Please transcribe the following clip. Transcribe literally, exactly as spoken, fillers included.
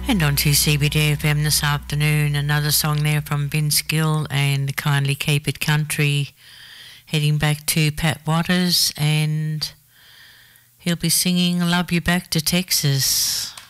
And on to C B D F M this afternoon, another song there from Vince Gill and Kindly Keep It Country, heading back to Pat Waters, and he'll be singing Love You Back to Texas.